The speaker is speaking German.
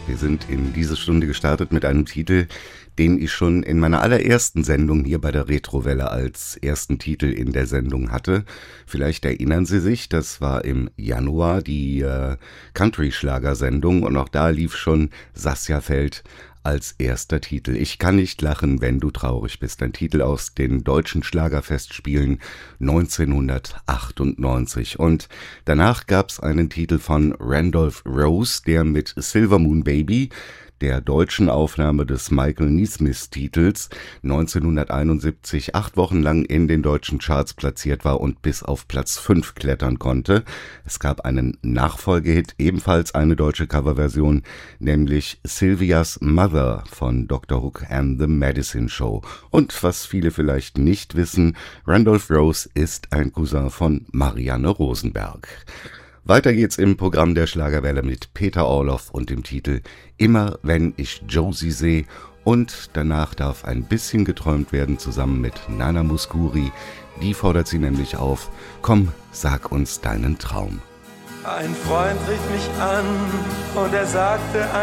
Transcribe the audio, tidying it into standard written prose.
Wir sind in diese Stunde gestartet mit einem Titel, den ich schon in meiner allerersten Sendung hier bei der Retrowelle als ersten Titel in der Sendung hatte. Vielleicht erinnern Sie sich, das war im Januar die Country-Schlagersendung und auch da lief schon Sascha Feld als erster Titel. Ich kann nicht lachen, wenn du traurig bist. Ein Titel aus den deutschen Schlagerfestspielen 1998. Und danach gab es einen Titel von Randolph Rose, der mit Silver Moon Baby, der deutschen Aufnahme des Michael Nesmith-Titels, 1971 8 Wochen lang in den deutschen Charts platziert war und bis auf Platz 5 klettern konnte. Es gab einen Nachfolgehit, ebenfalls eine deutsche Coverversion, nämlich Sylvia's Mother von Dr. Hook and the Medicine Show. Und was viele vielleicht nicht wissen, Randolph Rose ist ein Cousin von Marianne Rosenberg. Weiter geht's im Programm der Schlagerwelle mit Peter Orloff und dem Titel Immer wenn ich Josie seh. Und danach darf ein bisschen geträumt werden zusammen mit Nana Mouskouri. Die fordert sie nämlich auf: Komm, sag uns deinen Traum. Ein Freund rief mich an und er sagte